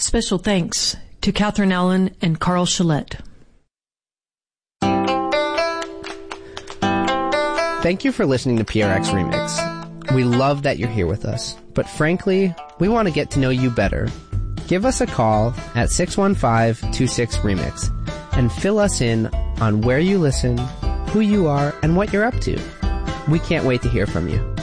Special thanks to Catherine Allen and Carl Shillette. Thank you for listening to PRX Remix. We love that you're here with us, but frankly, we want to get to know you better. Give us a call at 615-26-REMIX and fill us in on where you listen, who you are, and what you're up to. We can't wait to hear from you.